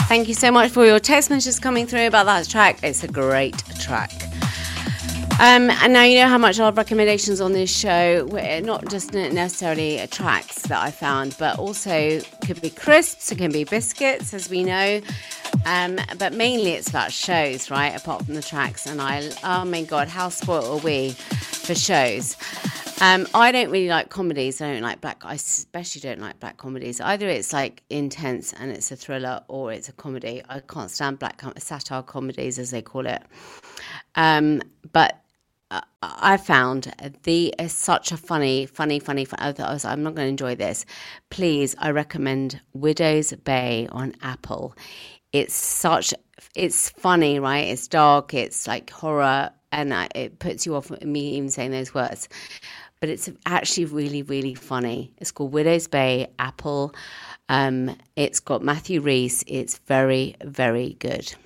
Thank you so much for your text messages coming through about that track. It's a great track. And now you know how much I love recommendations on this show. Not just necessarily tracks that I found, but also could be crisps, it can be biscuits, as we know. But mainly it's about shows, right? Apart from the tracks. And oh my God, how spoiled are we for shows? I don't really like comedies. I especially don't like black comedies. Either it's like intense and it's a thriller, or it's a comedy. I can't stand satire comedies, as they call it. But I found it's such a funny. I was like, I'm not going to enjoy this. Please, I recommend Widow's Bay on Apple. It's funny, right? It's dark. It's like horror, and it puts you off me even saying those words. But it's actually really, really funny. It's called Widow's Bay, Apple. It's got Matthew Rhys. It's very, very good.